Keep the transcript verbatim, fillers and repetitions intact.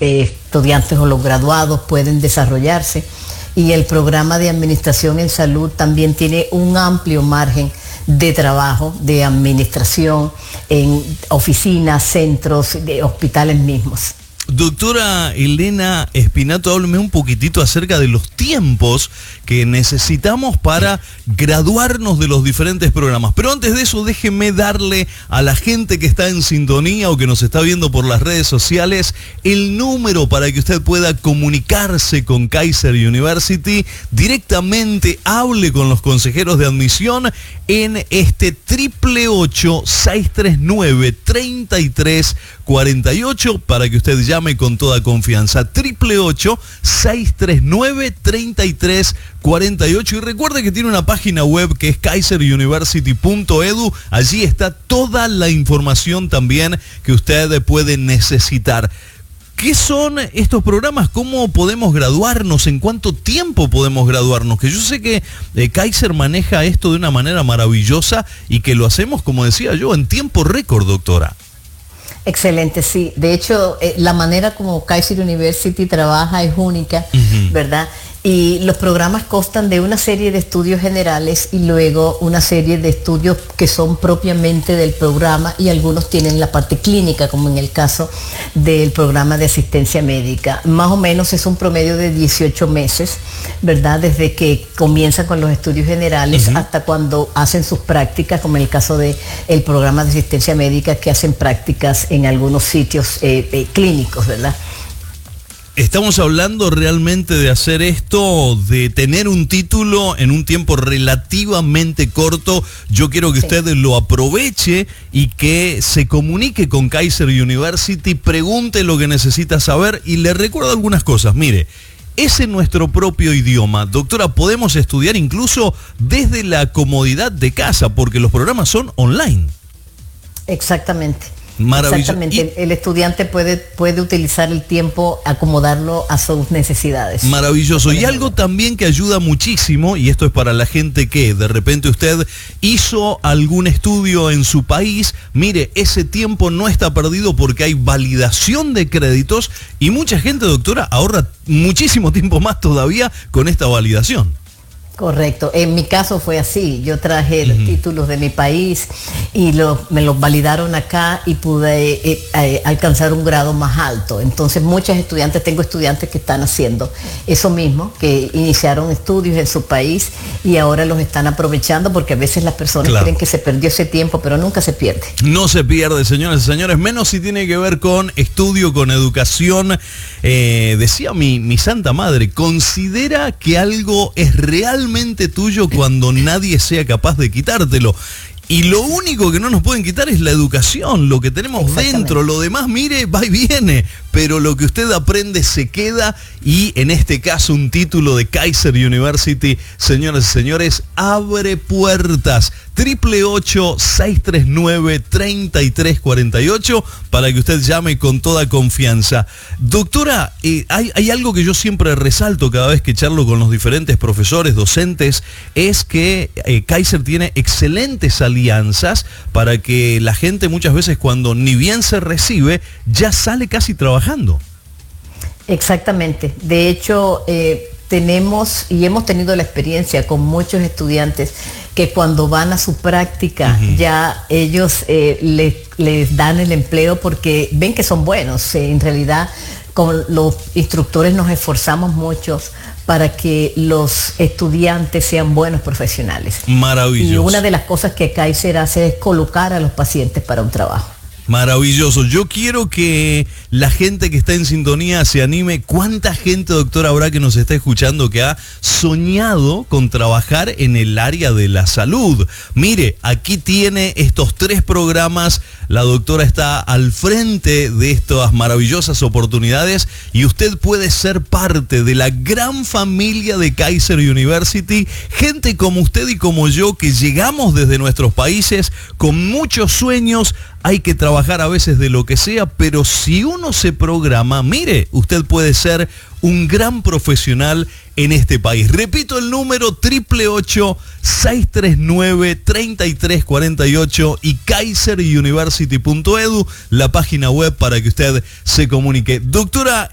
eh, estudiantes o los graduados pueden desarrollarse. Y el programa de administración en salud también tiene un amplio margen de trabajo, de administración en oficinas, centros, de hospitales mismos. Doctora Elena Spinato, hábleme un poquitito acerca de los tiempos que necesitamos para graduarnos de los diferentes programas. Pero antes de eso, déjeme darle a la gente que está en sintonía o que nos está viendo por las redes sociales el número para que usted pueda comunicarse con Kaiser University. Directamente hable con los consejeros de admisión en este triple ocho, seis tres nueve, treinta y tres cuarenta y ocho para que usted llame con toda confianza. Triple ocho, seis tres nueve, treinta y tres cuarenta y ocho. Y recuerde que tiene una página web que es kaiser university punto edu. Allí está toda la información también que usted puede necesitar. ¿Qué son estos programas? ¿Cómo podemos graduarnos? ¿En cuánto tiempo podemos graduarnos? Que yo sé que eh, Kaiser maneja esto de una manera maravillosa y que lo hacemos, como decía yo, en tiempo récord, doctora. Excelente, sí. De hecho, eh, la manera como Kaiser University trabaja es única, uh-huh. ¿verdad? Y los programas constan de una serie de estudios generales y luego una serie de estudios que son propiamente del programa, y algunos tienen la parte clínica, como en el caso del programa de asistencia médica. Más o menos es un promedio de dieciocho meses, ¿verdad? Desde que comienzan con los estudios generales uh-huh. hasta cuando hacen sus prácticas, como en el caso del programa de asistencia médica, que hacen prácticas en algunos sitios eh, eh, clínicos, ¿verdad? Estamos hablando realmente de hacer esto, de tener un título en un tiempo relativamente corto. Yo quiero que sí. usted lo aproveche y que se comunique con Kaiser University, pregunte lo que necesita saber y le recuerdo algunas cosas. Mire, es en nuestro propio idioma. Doctora, podemos estudiar incluso desde la comodidad de casa porque los programas son online. Exactamente. Maravilloso. Exactamente, el, el estudiante puede, puede utilizar el tiempo, acomodarlo a sus necesidades. Maravilloso. Y algo también que ayuda muchísimo, y esto es para la gente que de repente usted hizo algún estudio en su país, mire, ese tiempo no está perdido porque hay validación de créditos y mucha gente, doctora, ahorra muchísimo tiempo más todavía con esta validación. Correcto, en mi caso fue así, yo traje los uh-huh. títulos de mi país y lo, me los validaron acá y pude eh, eh, alcanzar un grado más alto. Entonces muchos estudiantes, tengo estudiantes que están haciendo eso mismo, que iniciaron estudios en su país y ahora los están aprovechando porque a veces las personas claro. creen que se perdió ese tiempo, pero nunca se pierde. No se pierde, señores y señores, menos si tiene que ver con estudio, con educación. Eh, decía mi, mi santa madre, considera que algo es real tuyo cuando nadie sea capaz de quitártelo. Y lo único que no nos pueden quitar es la educación, lo que tenemos dentro, lo demás, mire, va y viene, pero lo que usted aprende se queda y en este caso un título de Kaiser University, señoras y señores, abre puertas. Triple ocho, seis tres nueve, treinta y tres cuarenta y ocho para que usted llame con toda confianza. Doctora, eh, hay, hay algo que yo siempre resalto cada vez que charlo con los diferentes profesores, docentes, es que eh, Kaiser tiene excelentes alianzas para que la gente muchas veces cuando ni bien se recibe, ya sale casi trabajando. Exactamente. De hecho, eh, tenemos y hemos tenido la experiencia con muchos estudiantes que cuando van a su práctica uh-huh. ya ellos eh, les, les dan el empleo porque ven que son buenos. Eh, en realidad, con los instructores nos esforzamos mucho para que los estudiantes sean buenos profesionales. Maravilloso. Y una de las cosas que Kaiser hace es colocar a los pacientes para un trabajo. Maravilloso. Yo quiero que la gente que está en sintonía se anime. ¿Cuánta gente, doctora, habrá que nos está escuchando que ha soñado con trabajar en el área de la salud? Mire, aquí tiene estos tres programas. La doctora está al frente de estas maravillosas oportunidades y usted puede ser parte de la gran familia de Kaiser University. Gente como usted y como yo que llegamos desde nuestros países con muchos sueños. Hay que trabajar a veces de lo que sea, pero si uno se programa, mire, usted puede ser un gran profesional en este país. Repito el número, triple ocho, seis tres nueve, treinta y tres cuarenta y ocho y kaiser university punto edu, la página web para que usted se comunique. Doctora